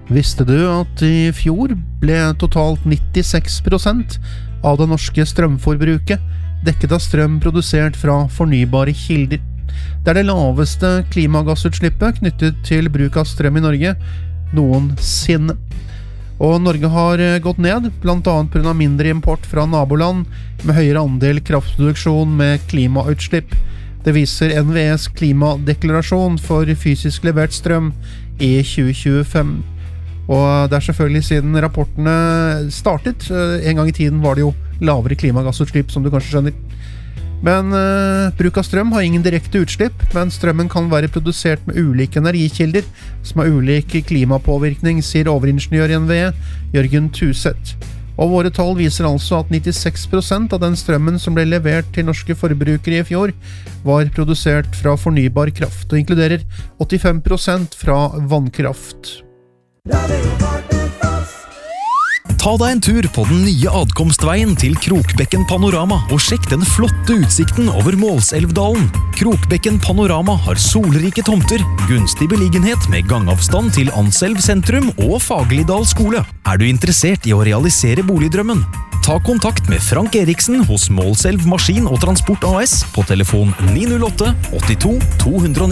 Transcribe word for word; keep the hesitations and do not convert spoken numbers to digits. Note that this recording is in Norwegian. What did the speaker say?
Visste du at i fjor ble totalt nittiseks prosent av det norske strømforbruket dekket av strøm produsert fra fornybare kilder? Det er det laveste klimagassutslippet knyttet til bruk av strøm i Norge noensinne. Og Norge har gått ned, blant annet på grunn av mindre import fra naboland med høyere andel kraftproduksjon med klimautslipp. Det viser N V E's klimadeklarasjon for fysisk levert strøm i tjue tjuefem. Og det er selvfølgelig siden rapportene startet. En gang i tiden var det jo lavere klimagassutslipp, som du kanskje skjønner. Men uh, bruk av strøm har ingen direkte utslipp, men strømmen kan være produsert med ulike energikilder, som har ulik klimapåvirkning, sier overingeniør i N V E, Jørgen Tuseth. Og våre tall viser altså at nittiseks prosent av den strømmen som ble levert til norske forbrukere i fjor, var produsert fra fornybar kraft, og inkluderer åttifem prosent fra vannkraft. Ta deg en tur på den nye adkomstveien til Krokbekken Panorama og sjekk den flotte utsikten over Målselvdalen. Krokbekken Panorama har solrike tomter, gunstig beliggenhet med gangavstand til Anselv sentrum og Fagerlidal skole. Er du interessert i å realisere boligdrømmen? Ta kontakt med Frank Eriksen hos Målselv Maskin og Transport A S på telefon ni null åtte åttito to ni.